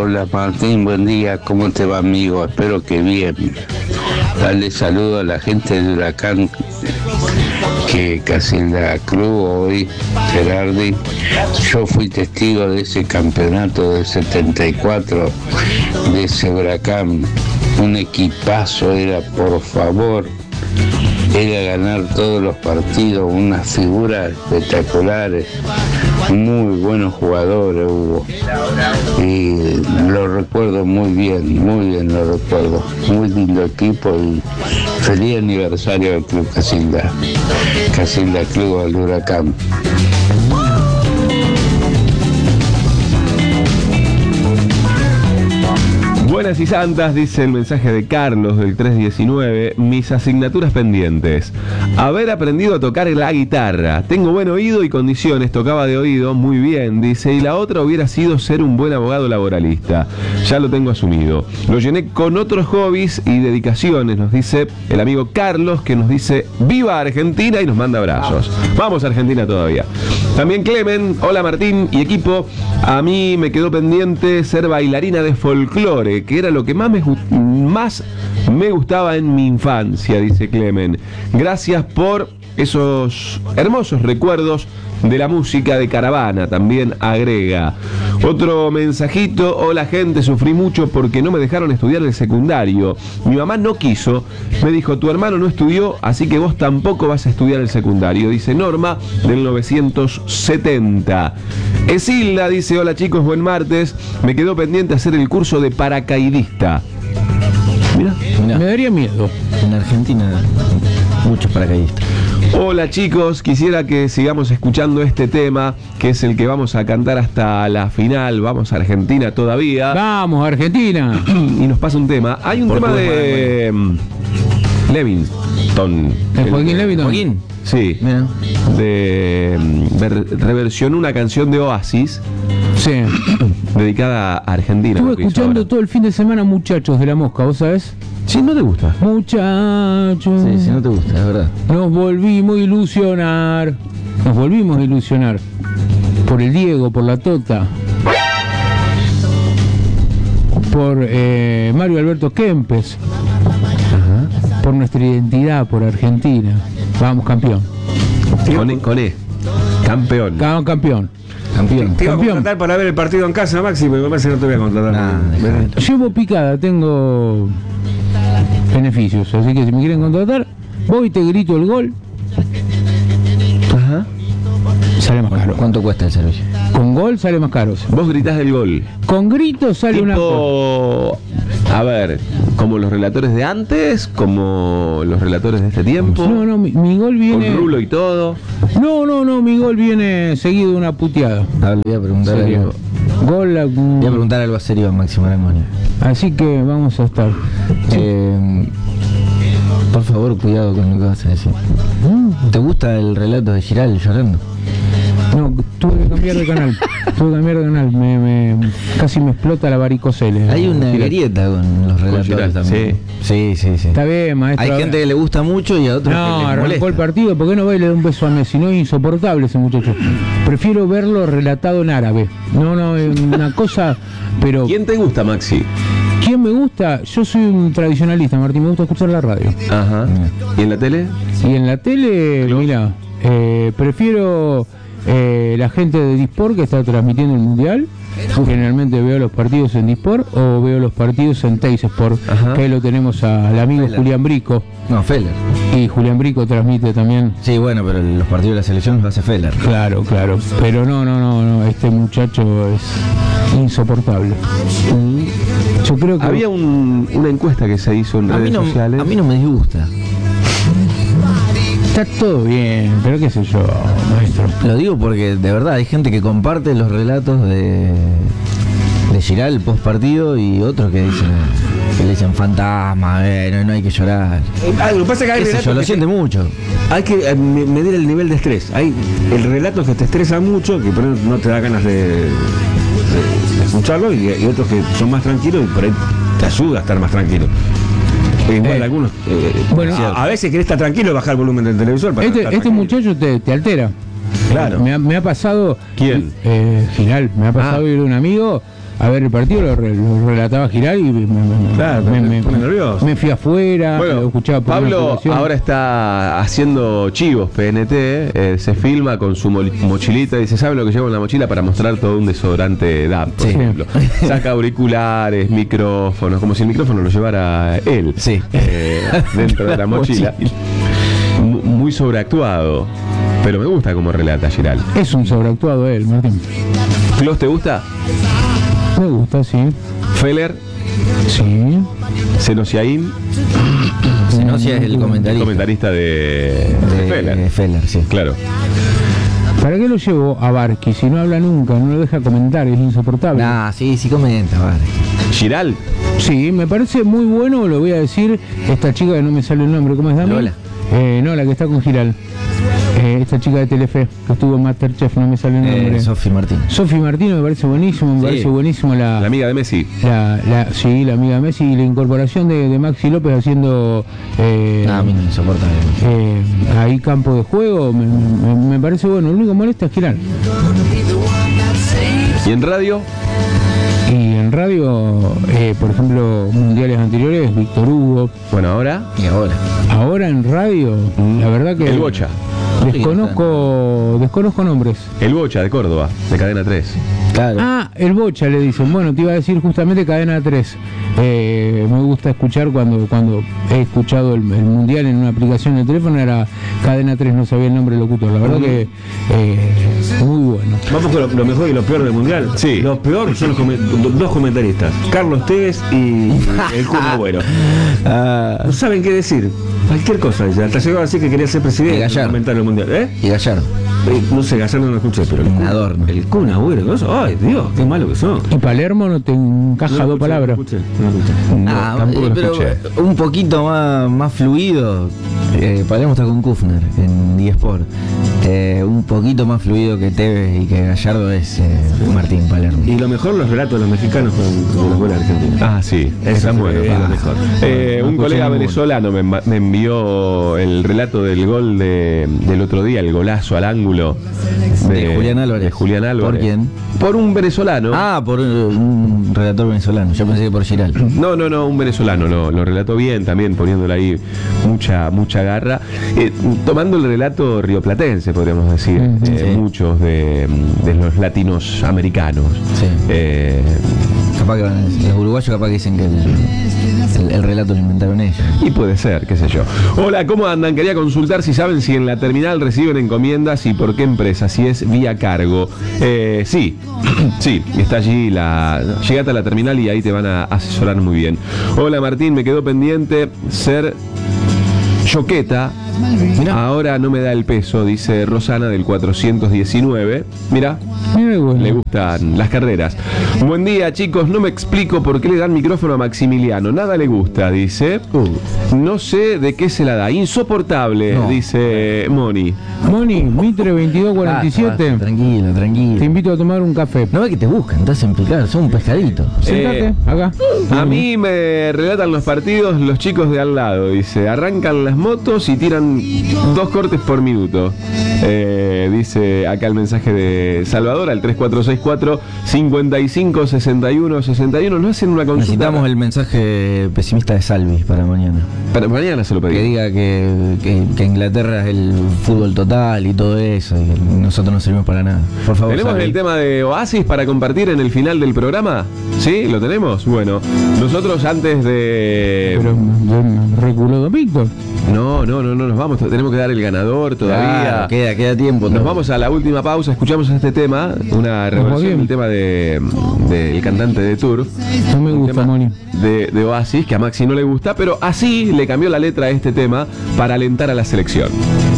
Hola Martín, buen día, ¿cómo te va amigo? Espero que bien. Dale saludo a la gente de Huracán que Casilda Cruz hoy, Gerardi. Yo fui testigo de ese campeonato del 74, de ese Huracán. Un equipazo era, por favor. Era ganar todos los partidos, unas figuras espectaculares, muy buenos jugadores hubo. Y lo recuerdo muy bien lo recuerdo. Muy lindo equipo y feliz aniversario del Club Casilda. Casilda Club del Huracán. Buenas y santas, dice el mensaje de Carlos del 319. Mis asignaturas pendientes: haber aprendido a tocar la guitarra. Tengo buen oído y condiciones, tocaba de oído muy bien, dice. Y la otra hubiera sido ser un buen abogado laboralista. Ya lo tengo asumido. Lo llené con otros hobbies y dedicaciones, nos dice el amigo Carlos, que nos dice ¡viva Argentina! Y nos manda abrazos. Vamos a Argentina todavía. También Clemen, hola Martín y equipo. A mí me quedó pendiente ser bailarina de folclore, que era lo que más me gustaba en mi infancia, dice Clemen. Gracias por esos hermosos recuerdos de la música de Caravana, también agrega. Otro mensajito: hola gente, sufrí mucho porque no me dejaron estudiar el secundario. Mi mamá no quiso, me dijo tu hermano no estudió, así que vos tampoco vas a estudiar el secundario, dice Norma del 970. Esilda dice: hola chicos, buen martes, me quedó pendiente hacer el curso de paracaidista. Mirá. Me daría miedo. En Argentina muchos paracaidistas. Hola chicos, quisiera que sigamos escuchando este tema, que es el que vamos a cantar hasta la final. Vamos a Argentina todavía. ¡Vamos, Argentina! Y nos pasa un tema. Hay un tema de Levinson. ¿El Joaquín Levinson? ¿Joaquín? Sí. Reversionó una canción de Oasis. Sí. Dedicada a Argentina. Estuve escuchando todo el fin de semana Muchachos de la Mosca, ¿vos sabés? Sí, ¿no te gusta? Muchachos. Sí, sí, no te gusta, es verdad. Nos volvimos a ilusionar. Nos volvimos a ilusionar. Por el Diego, por la Tota. Por Mario Alberto Kempes. Ajá. Por nuestra identidad, por Argentina. Vamos, campeón. Con E. Campeón. Campeón. Te iba a contratar para ver el partido en casa, Maxi, pero me parece que no te voy a contratar. Llevo picada, tengo beneficios, así que si me quieren contratar, voy y te grito el gol. Ajá. Sale más caro. ¿Cuánto cuesta el servicio? Con gol sale más caro. Vos gritás del gol. Con grito sale tipo, a ver, como los relatores de antes, como los relatores de este tiempo. No, mi gol viene... Con rulo y todo. No, mi gol viene seguido de una puteada. A ver, voy a preguntar algo. Voy a preguntar algo serio a Máximo Arangoni. Así que vamos a estar. Por favor, cuidado con lo que vas a decir. ¿Te gusta el relato de Giral llorando? No, tuve que cambiar de canal. Casi me explota la varicocele. Hay una grieta con los relatores también. Sí. Está bien, maestro. Hay gente que le gusta mucho y a otros que les molesta. Arrancó el partido, ¿por qué no va y le da un beso a Messi? No es insoportable ese muchacho. Prefiero verlo relatado en árabe. No, es una cosa, pero... ¿Quién te gusta, Maxi? ¿Quién me gusta? Yo soy un tradicionalista, Martín, me gusta escuchar la radio. Ajá. ¿Y en la tele? Y en la tele, mira, prefiero la gente de Disport que está transmitiendo el Mundial. Generalmente veo los partidos en Disport o veo los partidos en Teis Sport, que ahí lo tenemos al amigo Feller. Julián Brico. No, Feller. Y Julián Brico transmite también. Sí, bueno, pero los partidos de la selección los hace Feller. Claro. Pero no, este muchacho es insoportable. Yo creo que... Había una encuesta que se hizo en redes sociales. A mí no me disgusta. Está todo bien, pero qué sé yo, maestro. Lo digo porque de verdad hay gente que comparte los relatos de Giral post partido y otros que le dicen fantasma, no hay que llorar. Lo que pasa es que hay relatos lo siente mucho. Hay que medir el nivel de estrés. Hay el relato que te estresa mucho, que por ahí no te da ganas de escucharlo, y otros que son más tranquilos y por ahí te ayuda a estar más tranquilo. Igual algunos a veces querés estar tranquilo y bajar el volumen del televisor para este muchacho te altera. Claro. Me ha pasado. ¿Quién? Giral. Me ha pasado ir de un amigo a ver el partido, lo relataba Giral y Claro, me pone nervioso. me fui afuera, lo Bueno, escuchaba por una Pablo aplicación. ahora está haciendo chivos PNT, se filma con su mochilita y dice, ¿sabe lo que llevo en la mochila? Para mostrar todo un desodorante DAP, por Sí. ejemplo. Saca auriculares, micrófonos, como si el micrófono lo llevara él. Sí. Dentro de la mochila. Muy sobreactuado. Pero me gusta cómo relata Giral. Es un sobreactuado él, Martín. ¿Clos te gusta? Me gusta, sí. Feller, Sí. Senosiaín, Zenosia es el comentarista de Feller. Feller, sí. Claro. ¿Para qué lo llevo a Barqui? Si no habla nunca, no lo deja comentar, es insoportable. Ah, sí comenta, vale. Giral, Sí, me parece muy bueno, lo voy a decir, esta chica que no me sale el nombre, ¿cómo es, Dami? Lola. No, la que está con Giral. Esta chica de Telefe, que estuvo en Masterchef, no me sale el nombre. Sofi Martín. Sofi Martino me parece buenísimo, me Sí. parece buenísimo la amiga de Messi. sí, la amiga de Messi y la incorporación de Maxi López haciendo A mí no me soporta. ahí campo de juego, me parece bueno, lo único molesto es Giral. ¿Y en radio? Y en radio, por ejemplo, mundiales anteriores, Víctor Hugo. Bueno, ahora Y ahora. Ahora en radio, la verdad que el Bocha. desconozco nombres. El Bocha de Córdoba, de Cadena 3. Claro. Ah, el Bocha le dicen. Bueno, te iba a decir justamente Cadena 3. Me gusta escuchar cuando he escuchado el mundial en una aplicación de teléfono, era Cadena 3, no sabía el nombre del locutor. La verdad que muy bueno. Vamos con lo mejor y lo peor del mundial. Sí. Lo peor son los dos comentaristas, Carlos Tevez y el Kun Agüero. Ah, No saben qué decir. Cualquier cosa. Hasta llegó a decir que quería ser Y presidente Gallardo. del comentario mundial. y Gallardo. No sé, Gallardo no lo escuché, pero Un adorno. el Kun Agüero, ¿qué cosa? Ay, Dios, qué malo que son. Y Palermo no te encaja dos palabras. No lo escuché. No, tampoco lo pero escuché. un poquito más fluido. Palermo está con Kufner en D-Sport. Un poquito más fluido que Tevez y que Gallardo es Martín Palermo. Y lo mejor, los relatos de los mexicanos de los goles argentinos. Ah, sí, Eso está fue bueno. lo mejor. Un escuché colega ninguno. venezolano me envió el relato del gol del otro día, el golazo al ángulo De Julián Álvarez. de Julián Álvarez. ¿Por quién? Por un venezolano. Ah, por un relator venezolano. Yo pensé que por Giral. No, un venezolano, lo relató bien también, poniéndole ahí mucha garra. Tomando el relato rioplatense, podríamos decir, Sí. muchos de los latinos americanos. Sí. Eh, Capaz que los uruguayos capaz que dicen que el relato lo inventaron ellos. Y puede ser, qué sé yo. Hola, ¿cómo andan? Quería consultar si saben si en la terminal reciben encomiendas y por qué empresa, si es vía cargo. Sí, está allí llegate a la terminal y ahí te van a asesorar muy bien. Hola Martín, me quedó pendiente ser yoqueta. Ahora no me da el peso, dice Rosana del 419. Mira, Mira qué bueno. le gustan las carreras. Buen día, chicos. No me explico por qué le dan micrófono a Maximiliano. Nada le gusta, dice. No sé de qué se la da. Insoportable, No. dice Moni. Moni, Mitre 2247. Basta, tranquilo. Te invito a tomar un café. No ves que te buscan, estás en picar, son un pescadito. Sentate, acá. A mí me relatan los partidos los chicos de al lado, dice. Arrancan las motos y tiran 2 cortes por minuto. Dice acá el mensaje de Salvador al 3464 55 61 61. ¿No hacen una consulta? Necesitamos el mensaje pesimista de Salvi para mañana. Para mañana se lo pedí. Que diga que Inglaterra es el fútbol total y todo eso, y que nosotros no servimos para nada. Por favor, ¿Tenemos Salvi. el tema de Oasis para compartir en el final del programa? ¿Sí? ¿Lo tenemos? Bueno, nosotros antes de... Pero reculó Don Víctor. No, nos vamos, tenemos que dar el ganador todavía. Claro, queda tiempo. Nos vamos a la última pausa, escuchamos este tema, una reversión del tema del cantante de Tour. No me gusta, Moni. De Oasis, que a Maxi no le gusta, pero así le cambió la letra a este tema para alentar a la selección.